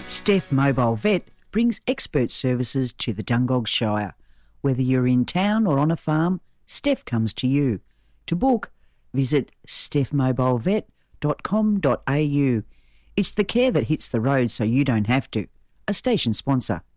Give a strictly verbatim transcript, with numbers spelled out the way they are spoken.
Steph Mobile Vet brings expert services to the Dungog Shire. Whether you're in town or on a farm, Steph comes to you. To book, visit steph mobile vet dot com dot a u. It's the care that hits the road so you don't have to. A station sponsor.